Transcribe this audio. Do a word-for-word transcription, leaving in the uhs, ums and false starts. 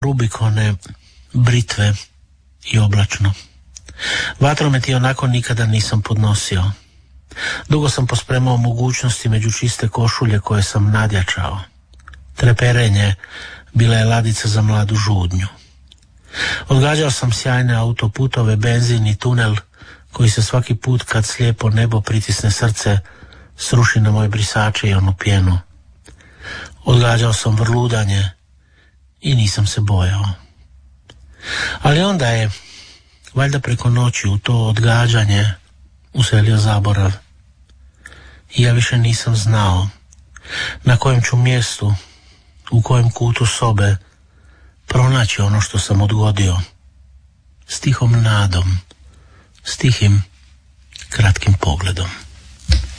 Rubikone, britve i oblačno. Vatromet i onako nikada nisam podnosio. Dugo sam pospremao mogućnosti među čiste košulje koje sam nadjačao. Treperenje bila je ladica za mladu žudnju. Odgađao sam sjajne autoputove, benzin i tunel koji se svaki put kad slijepo nebo pritisne srce sruši na moje brisače i onu pjenu. Odgađao sam vrludanje i nisam se bojao. Ali onda je, valjda preko noći, u to odgađanje uselio zaborav. I ja više nisam znao na kojem ću mjestu, u kojem kutu sobe pronaći ono što sam odgodio, s tihom nadom, s tihim kratkim pogledom.